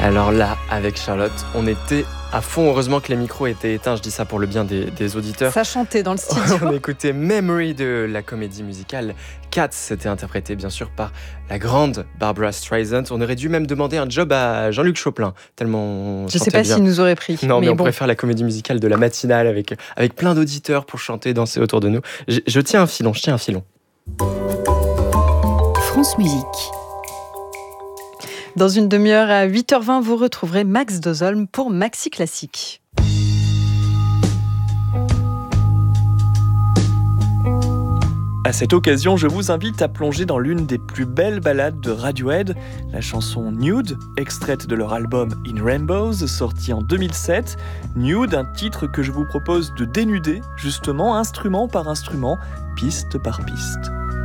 Alors là, avec Charlotte, on était à fond. Heureusement que les micros étaient éteints, je dis ça pour le bien des auditeurs. Ça chantait dans le studio. On écoutait Memory de la comédie musicale Cats. C'était interprété bien sûr par la grande Barbra Streisand. On aurait dû même demander un job à Jean-Luc Choplin, tellement on Je chantait sais pas bien. s'il nous aurait pris. Non, mais on bon. préfère la comédie musicale de la matinale avec plein d'auditeurs pour chanter, danser autour de nous. Je tiens un filon. France Musique. Dans une demi-heure à 8h20, vous retrouverez Max Dozolm pour Maxi Classique. À cette occasion, je vous invite à plonger dans l'une des plus belles ballades de Radiohead, la chanson Nude, extraite de leur album In Rainbows, sorti en 2007. Nude, un titre que je vous propose de dénuder, justement, instrument par instrument, piste par piste.